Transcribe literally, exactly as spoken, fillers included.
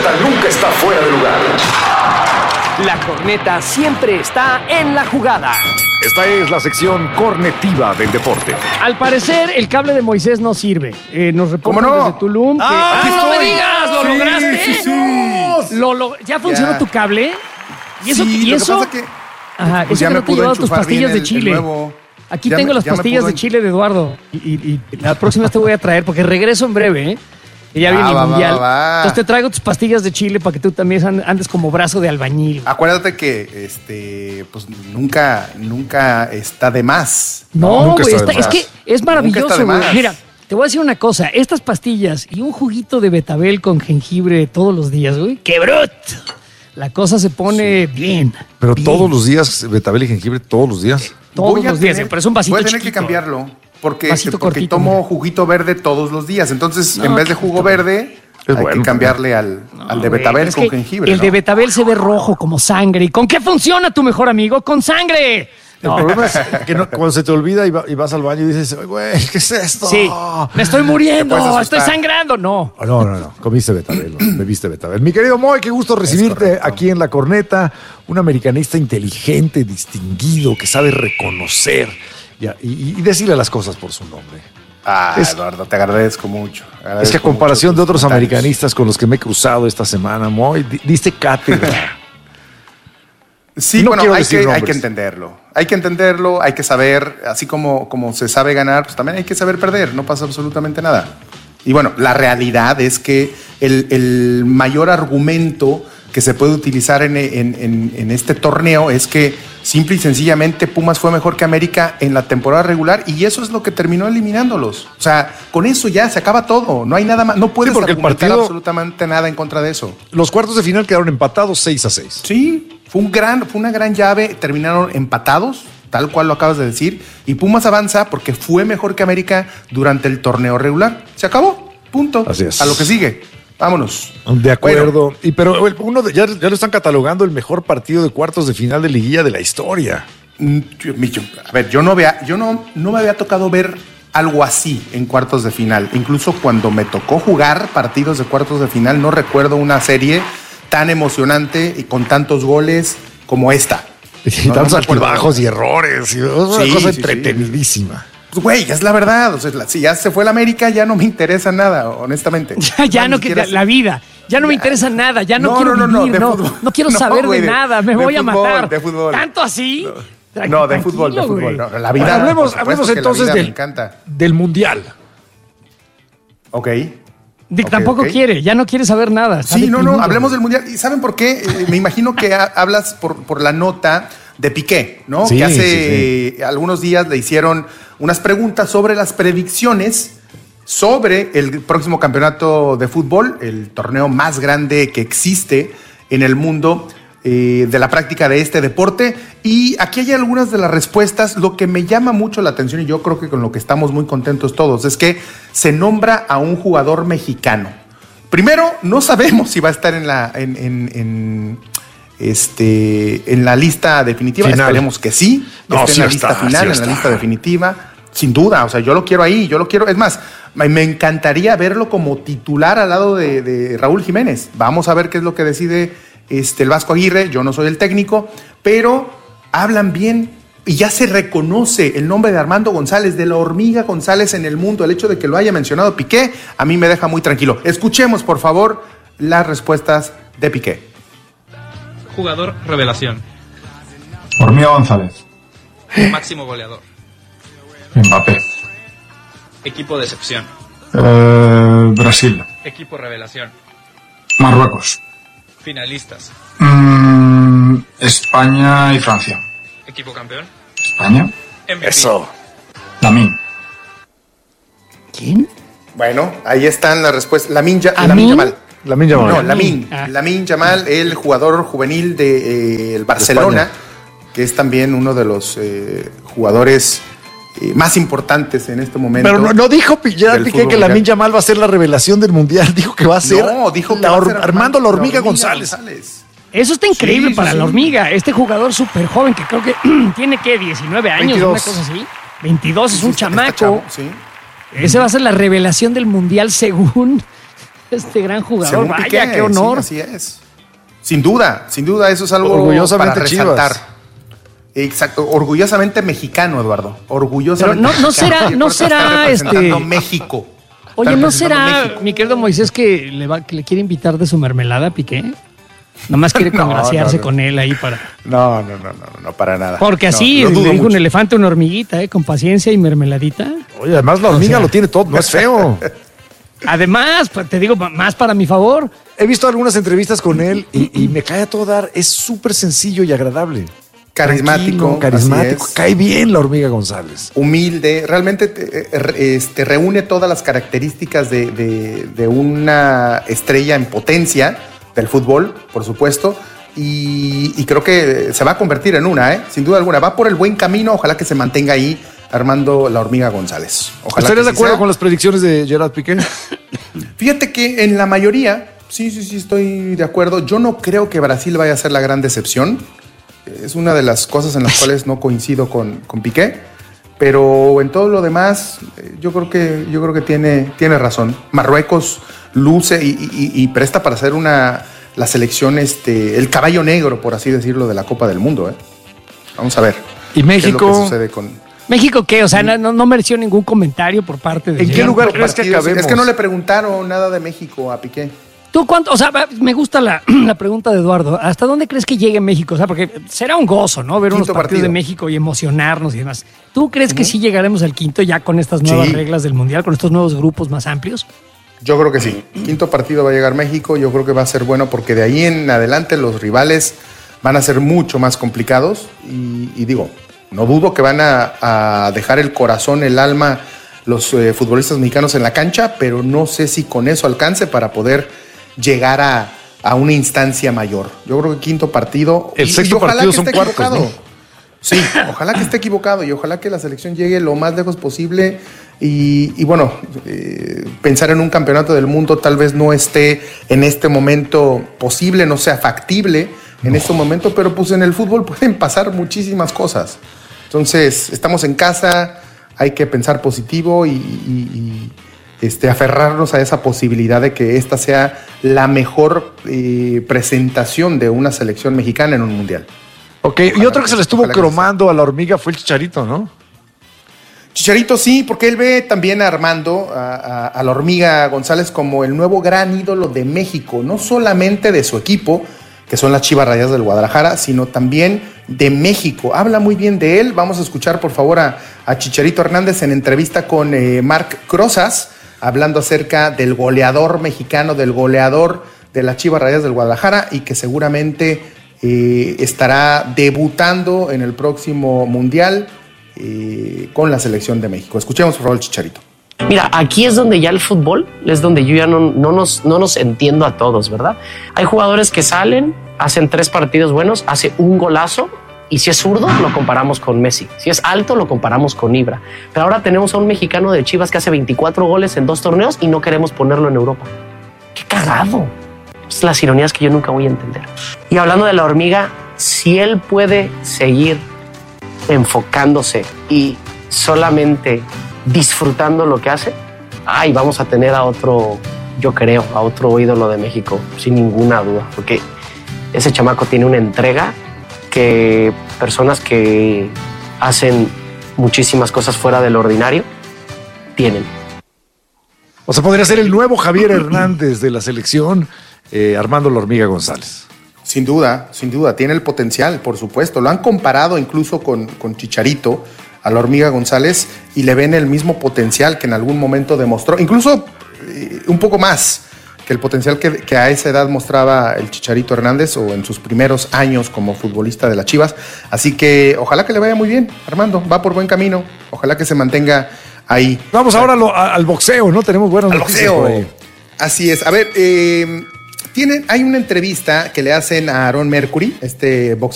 corneta nunca está fuera de lugar. La corneta siempre está en la jugada. Esta es la sección cornetiva del deporte. Al parecer, el cable de Moisés no sirve. Eh, nos reportan ¿Cómo no? desde Tulum. ¡Ah, que... no me digas! ¿Lo Sí, lograste? sí, sí. Lo, lo... ¿Ya funcionó Ya. tu cable? ¿Y eso? Sí, y lo eso? que pasa que Ajá, pues eso ya que me no te pudo llevabas tus enchufar pastillas bien de el- chile. el nuevo. Aquí Ya tengo me- las ya me pastillas pudo de en- chile de Eduardo. Y, y- y la próxima te voy a traer porque regreso en breve, ¿eh? Que ya Ah, viene el va, va, mundial. va, va. Entonces te traigo tus pastillas de chile para que tú también and- andes como brazo de albañil. Acuérdate que este, pues nunca, nunca está de más. No, nunca güey, está de está- es más. que es Nunca maravilloso, está de güey. más. Mira, te voy a decir una cosa. Estas pastillas y un juguito de betabel con jengibre todos los días, güey. ¡Qué brut! La cosa se pone bien. Pero bien. todos los días, betabel y jengibre, todos los días. Todos Voy a los días, tener- pero es un vasito Voy a tener que chiquito. cambiarlo. Porque, Vasito porque cortito, tomo mira. juguito verde todos los días. Entonces, No, en vez de qué jugo bonito. verde, Es hay bueno, que cambiarle al, al de Güey, betabel es con que jengibre. El ¿no? de betabel se ve rojo como sangre. ¿Y con qué funciona tu mejor amigo? ¡Con sangre! El problema es que no- cuando se te olvida y, va- y vas al baño y dices, "Ay, güey, ¿qué es esto? Sí, me estoy Te muriendo, puedes estoy asustar. sangrando. No. Oh, no, no, no, comiste betabel, ¿no? Bebiste betabel. Mi querido Moy, qué gusto recibirte correcto. aquí en La Corneta, un americanista inteligente, distinguido, que sabe reconocer y, y- y decirle las cosas por su nombre. Ah, Es- Eduardo, te agradezco mucho. Es que a agradezco comparación mucho de tus otros comentarios. americanistas con los que me he cruzado esta semana, Moy, di- diste cátedra. Sí, No bueno, quiero hay decir que, hay nombres. que entenderlo. Hay que entenderlo, hay que saber, así como, como se sabe ganar, pues también hay que saber perder, no pasa absolutamente nada. Y bueno, la realidad es que el, el mayor argumento que se puede utilizar en, en- en- en este torneo es que simple y sencillamente Pumas fue mejor que América en la temporada regular y eso es lo que terminó eliminándolos. O sea, con eso ya se acaba todo, no hay nada más, no puedes Sí, porque el argumentar partido- absolutamente nada en contra de eso. Los cuartos de final quedaron empatados seis a seis. Sí, fue, un gran, fue una gran llave, terminaron empatados, tal cual lo acabas de decir, y Pumas avanza porque fue mejor que América durante el torneo regular. Se acabó, punto. Así es. A lo que sigue. Vámonos. De acuerdo. Bueno, Y pero el- uno de- ya, ya lo están catalogando el mejor partido de cuartos de final de liguilla de la historia. mm, yo- Micho, a ver, yo no vea, yo no, no me había tocado ver algo así en cuartos de final. Incluso cuando me tocó jugar partidos de cuartos de final, no recuerdo una serie tan emocionante y con tantos goles como esta. Y No, tantos no me acuerdo. altibajos y errores. Y es una Sí, cosa sí, sí. entretenidísima. Pues, güey, es la verdad. O sea, la- si ya se fue la América, ya no me interesa nada, honestamente. Ya, ya Ni no, que siquiera- la vida. Ya no me interesa nada. Ya no, No, quiero no, no, no, vivir. de No, fútbol. no quiero No, saber güey, de de- nada. Me de voy a fútbol, matar. de fútbol. ¿Tanto así? Tranqui- No, de fútbol, de tranquilo, fútbol. güey. No, la vida. Bueno, hablemos, por hablemos supuesto que la entonces vida del, me encanta. del Mundial. Ok. Dick Ok, tampoco ok. quiere. Ya no quiere saber nada. Está Sí, no, no, deprimido, hablemos güey. del Mundial. ¿Y saben por qué? Eh, me imagino que ha- hablas por, por la nota de Piqué, ¿no? Sí, que hace sí, eh, algunos días le hicieron unas preguntas sobre las predicciones sobre el próximo campeonato de fútbol, el torneo más grande que existe en el mundo eh, de la práctica de este deporte. Y aquí hay algunas de las respuestas. Lo que me llama mucho la atención, y yo creo que con lo que estamos muy contentos todos, es que se nombra a un jugador mexicano. Primero, no sabemos si va a estar en la, en, en- en, este, en la lista definitiva. Final. Esperemos que sí. No, esté sí en la va a lista estar, final, sí va a en la estar. lista definitiva. Sin duda, o sea, yo lo quiero ahí, yo lo quiero. Es más, me me encantaría verlo como titular al lado de, de Raúl Jiménez. Vamos a ver qué es lo que decide este, el Vasco Aguirre. Yo no soy el técnico, pero hablan bien y ya se reconoce el nombre de Armando González, de la hormiga González en el mundo. El hecho de que lo haya mencionado Piqué, a mí me deja muy tranquilo. Escuchemos, por favor, las respuestas de Piqué. Jugador revelación. Hormiga González. Máximo goleador. Mbappé. Equipo decepción. Eh, Brasil. Equipo revelación. Marruecos. Finalistas. Mm, España y Francia. Equipo campeón. España. M V P. Eso. Lamine. ¿Quién? Bueno, ahí están las respuestas. Lamin Ya- ¿Amin? Lamin Yamal. Lamine Yamal. No, Lamin. Ah. Lamin Yamal, el jugador juvenil del de, eh, Barcelona, España. que es también uno de los eh, jugadores eh, más importantes en este momento. Pero no, no dijo Pi- ya del Piqué fútbol que Lamine mundial. Yamal va a ser la revelación del Mundial. Dijo que va a ser, No, dijo que la va a hor- ser Armando la hormiga, González. Eso está increíble Sí, sí, para sí. la hormiga. Este jugador súper joven que creo que tiene que diecinueve años, veintidós. una cosa así. veintidós, es un Está chamaco. chavo, sí. Ese va a ser la revelación del mundial según este gran jugador. Según Vaya, Piqué, qué honor. Sí, así es. Sin duda, sin duda, eso es algo Orgullosamente para resaltar. Chivas. Exacto, orgullosamente mexicano, Eduardo. Orgullosamente Pero no- no mexicano. será- Y el no Puerto está será, representando este- México. Oye, Está ¿no representando será, México. mi querido Moisés, que le, va, que le quiere invitar de su mermelada a Piqué? Nomás quiere No, congraciarse no, no. con él ahí para... No, no, no, no, no, para nada. Porque No, así lo le dudo dijo un mucho. elefante a una hormiguita, ¿eh? Con paciencia y mermeladita. Oye, además la hormiga O sea- lo tiene todo, no es feo. Además, pues, te digo, más para mi favor. He visto algunas entrevistas con él y, y me cae a todo dar. Es súper sencillo y agradable. Carismático, Tranquilo, carismático. así es. Cae bien la hormiga González. Humilde, realmente eh, eh, este, reúne todas las características de, de- de una estrella en potencia del fútbol, por supuesto, y, y creo que se va a convertir en una, ¿eh? Sin duda alguna. Va por el buen camino, ojalá que se mantenga ahí Armando la hormiga González. Ojalá ¿Estarías que de sí acuerdo sea. con las predicciones de Gerard Piqué? Fíjate que en la mayoría, sí, sí, sí, estoy de acuerdo. Yo no creo que Brasil vaya a ser la gran decepción. Es una de las cosas en las cuales no coincido con, con Piqué. Pero en todo lo demás, eh, yo creo que, yo creo que tiene, tiene razón. Marruecos luce y, y- y presta para ser una, la selección, este, el caballo negro, por así decirlo, de la Copa del Mundo. ¿eh? Vamos a ver. ¿Y qué es lo México? que sucede con, ¿México qué? O sea, no, no- no mereció ningún comentario por parte de... ¿En qué Gerard. lugar crees que partidos. acabemos? Es que no le preguntaron nada de México a Piqué. ¿Tú cuánto? O sea, me gusta la, la pregunta de Eduardo. ¿Hasta dónde crees que llegue México? O sea, porque será un gozo, ¿no? Ver unos Quinto partidos partido. de México y emocionarnos y demás. ¿Tú crees que sí llegaremos al quinto ya con estas nuevas Sí. reglas del Mundial, con estos nuevos grupos más amplios? Yo creo que sí. Quinto partido va a llegar México. Yo creo que va a ser bueno porque de ahí en adelante los rivales van a ser mucho más complicados. Y, y digo, no dudo que van a, a dejar el corazón, el alma, los eh, futbolistas mexicanos en la cancha, pero no sé si con eso alcance para poder llegar a, a una instancia mayor. Yo creo que quinto partido. El y- sexto y ojalá partido que son esté cuartos, equivocado. ¿no? Sí, ojalá que esté equivocado y ojalá que la selección llegue lo más lejos posible y, y bueno, eh, pensar en un campeonato del mundo tal vez no esté en este momento posible, no sea factible en este momento, pero pues en el fútbol pueden pasar muchísimas cosas. Entonces, estamos en casa, hay que pensar positivo y, y- y, este, aferrarnos a esa posibilidad de que esta sea la mejor eh, presentación de una selección mexicana en un mundial. Ok, y otro que se le estuvo Ojalá que cromando a la hormiga fue el Chicharito, ¿no? Chicharito sí, porque él ve también a Armando, a, a- a la hormiga González, como el nuevo gran ídolo de México, no solamente de su equipo, que son las Chivas Rayadas del Guadalajara, sino también de México. Habla muy bien de él. Vamos a escuchar, por favor, a, a Chicharito Hernández en entrevista con eh, Marc Crozas, hablando acerca del goleador mexicano, del goleador de las Chivas Rayadas del Guadalajara y que seguramente eh, estará debutando en el próximo Mundial eh, con la selección de México. Escuchemos, por favor, el Chicharito. Mira, aquí es donde ya el fútbol, es donde yo ya no, no, nos, no nos entiendo a todos, ¿verdad? Hay jugadores que salen, hacen tres partidos buenos, hace un golazo y si es zurdo lo comparamos con Messi, si es alto lo comparamos con Ibra. Pero ahora tenemos a un mexicano de Chivas que hace veinticuatro goles en dos torneos y no queremos ponerlo en Europa. ¡Qué cagado! Es las ironías que yo nunca voy a entender. Y hablando de la hormiga, si él puede seguir enfocándose y solamente disfrutando lo que hace, ay, vamos a tener a otro, yo creo, a otro ídolo de México, sin ninguna duda, porque ese chamaco tiene una entrega que personas que hacen muchísimas cosas fuera del ordinario tienen. O sea, podría ser el nuevo Javier Hernández de la selección, eh, Armando la hormiga González. Sin duda, sin duda, tiene el potencial, por supuesto. Lo han comparado incluso con, con Chicharito, a la hormiga González, y le ven el mismo potencial que en algún momento demostró, incluso eh, un poco más que el potencial que, que a esa edad mostraba el Chicharito Hernández o en sus primeros años como futbolista de las Chivas. Así que ojalá que le vaya muy bien, Armando, va por buen camino, ojalá que se mantenga ahí. Vamos ahora a lo- a- al boxeo, ¿no? Tenemos buenas Al noticias boxeo. por ahí. Así es. A ver, eh, tienen, hay una entrevista que le hacen a Aaron Mercury, este boxeador